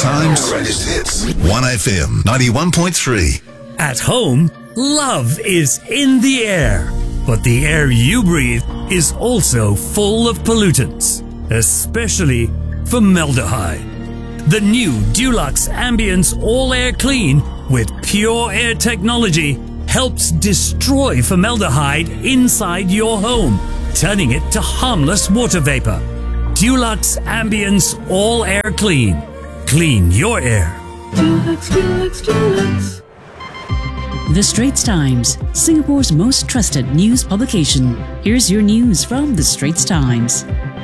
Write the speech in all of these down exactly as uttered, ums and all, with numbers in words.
Times, greatest hits. one F M ninety-one point three. At home, love is in the air. But the air you breathe is also full of pollutants, especially formaldehyde. The new Dulux Ambience All Air Clean with Pure Air technology helps destroy formaldehyde inside your home, turning it to harmless water vapor. Dulux Ambience All Air Clean. Clean your air. Dulux, Dulux, Dulux. The Straits Times, Singapore's most trusted news publication. Here's your news from The Straits Times.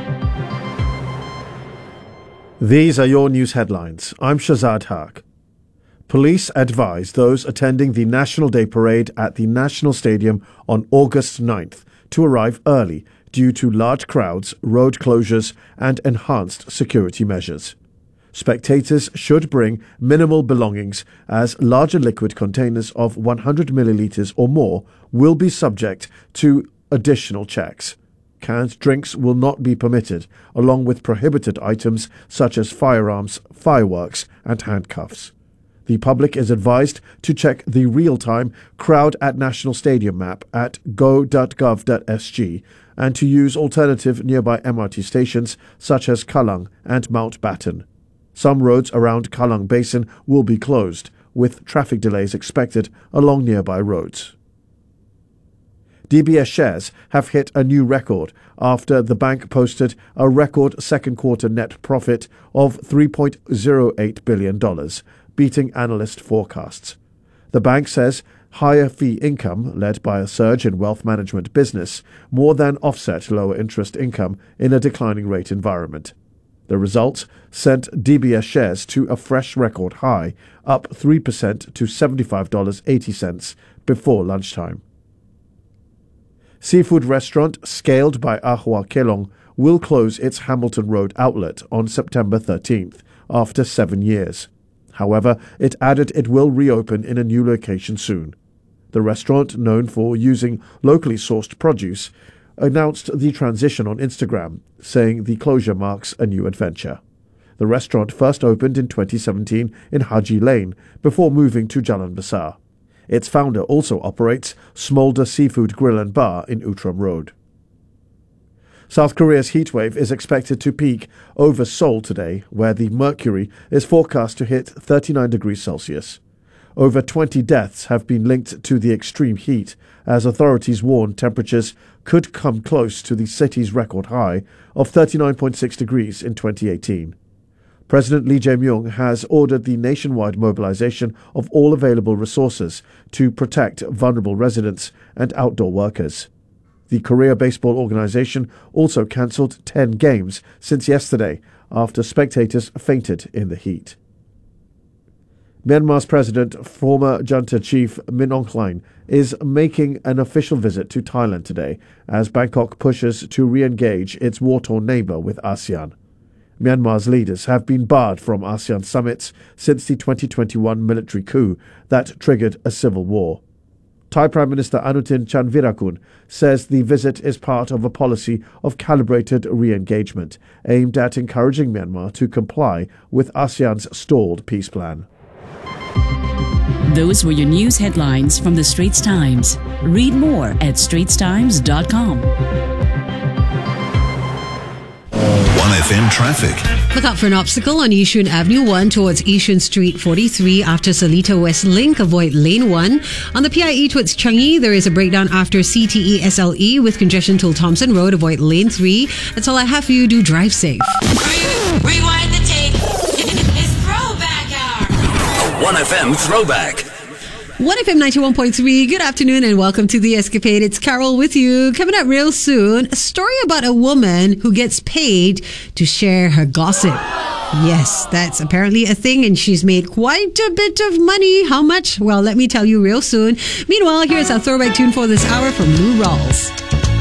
These are your news headlines. I'm Shazad Haq. Police advise those attending the National Day Parade at the National Stadium on August ninth to arrive early due to large crowds, road closures and enhanced security measures. Spectators should bring minimal belongings as larger liquid containers of one hundred millilitres or more will be subject to additional checks. Canned drinks will not be permitted, along with prohibited items such as firearms, fireworks and handcuffs. The public is advised to check the real-time Crowd at National Stadium map at go dot gov dot s g and to use alternative nearby M R T stations such as Kallang and Mountbatten. Some roads around Kallang Basin will be closed, with traffic delays expected along nearby roads. D B S shares have hit a new record after the bank posted a record second quarter net profit of three point zero eight billion dollars, beating analyst forecasts. The bank says higher fee income, led by a surge in wealth management business, more than offset lower interest income in a declining rate environment. The results sent D B S shares to a fresh record high, up three percent to seventy-five dollars and eighty cents before lunchtime. Seafood restaurant scaled by Ahua Kelong will close its Hamilton Road outlet on September thirteenth after seven years. However, it added it will reopen in a new location soon. The restaurant, known for using locally sourced produce, announced the transition on Instagram, saying the closure marks a new adventure. The restaurant first opened in twenty seventeen in Haji Lane before moving to Jalan Besar. Its founder also operates Smolder Seafood Grill and Bar in Outram Road. South Korea's heatwave is expected to peak over Seoul today, where the mercury is forecast to hit thirty-nine degrees Celsius. Over twenty deaths have been linked to the extreme heat, as authorities warn temperatures could come close to the city's record high of thirty-nine point six degrees in twenty eighteen. President Lee Jae-myung has ordered the nationwide mobilization of all available resources to protect vulnerable residents and outdoor workers. The Korea Baseball Organization also cancelled ten games since yesterday after spectators fainted in the heat. Myanmar's president, former junta chief Min Aung Hlaing, is making an official visit to Thailand today as Bangkok pushes to re-engage its war-torn neighbour with ASEAN. Myanmar's leaders have been barred from ASEAN summits since the twenty twenty-one military coup that triggered a civil war. Thai Prime Minister Anutin Chanvirakul says the visit is part of a policy of calibrated re-engagement aimed at encouraging Myanmar to comply with ASEAN's stalled peace plan. Those were your news headlines from The Straits Times. Read more at straits times dot com. one F M traffic. Look out for an obstacle on Yishun Avenue one towards Yishun Street forty-three after Seletar West Link. Avoid lane one. On the P I E towards Changi, there is a breakdown after C T E S L E with congestion till Thompson Road. Avoid lane three. That's all I have for you. Do drive safe. Rewind the tape. It's throwback hour. one F M throwback. one F M ninety-one point three. Good afternoon and welcome to The Escapade. It's Carol with you. Coming up real soon, a story about a woman who gets paid to share her gossip. Yes, that's apparently a thing and she's made quite a bit of money. How much? Well, let me tell you real soon. Meanwhile, here's our throwback tune for this hour from Lou Rawls.